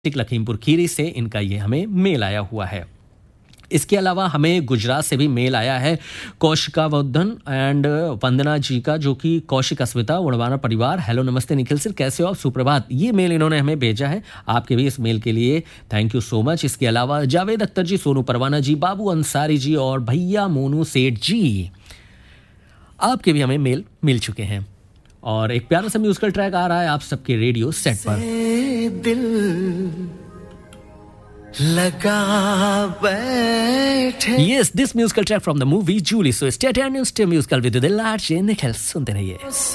लखीमपुर खीरी से इनका ये हमें मेल आया हुआ है। इसके अलावा हमें गुजरात से भी मेल आया है कौशिका वर्धन एंड वंदना जी का, जो कि कौशिक अस्मिता वड़वाना परिवार। हेलो नमस्ते निखिल सर, कैसे हो आप? सुप्रभात। ये मेल इन्होंने हमें भेजा है, आपके भी इस मेल के लिए थैंक यू सो मच। इसके अलावा जावेद अख्तर जी, सोनू परवाना जी, बाबू अंसारी जी और भैया मोनू सेठ जी, आपके भी हमें मेल मिल चुके हैं। और एक प्यारा सा म्यूजिकल ट्रैक आ रहा है आप सबके रेडियो सेट पर। दिल लगा बैठे। Yes, this musical track from the movie Julie. So stay tuned, stay musical with the large Nikhil. सुनते रहिए।